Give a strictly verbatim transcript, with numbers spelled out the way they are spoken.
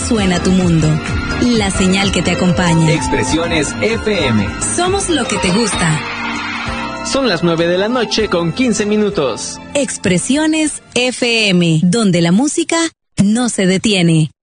suena tu mundo. La señal que te acompaña. Expresiones F M. Somos lo que te gusta. Son las nueve de la noche con quince minutos. Expresiones F M, donde la música no se detiene.